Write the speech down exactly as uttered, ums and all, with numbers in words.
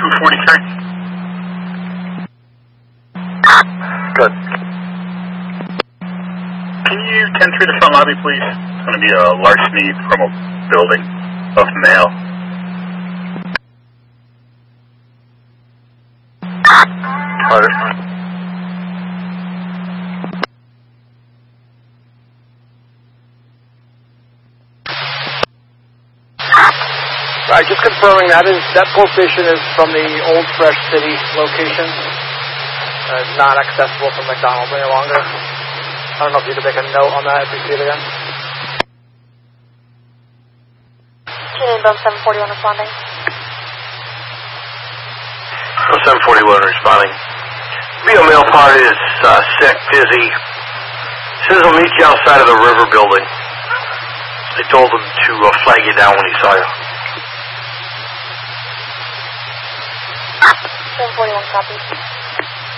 two forty-three. Good. Can you ten three the front lobby, please? It's going to be a larceny from a building of mail. Carter. Right, just confirming that is that pull station is from the old Fresh City location. Uh, it's not accessible from McDonald's any longer. I don't know if you could make a note on that if you see it again. Bone seven forty-one responding. seven forty-one responding. Rio Mail Part is uh, sick, busy. Says he'll meet you outside of the river building. They told him to uh, flag you down when he saw you. seven forty-one copy.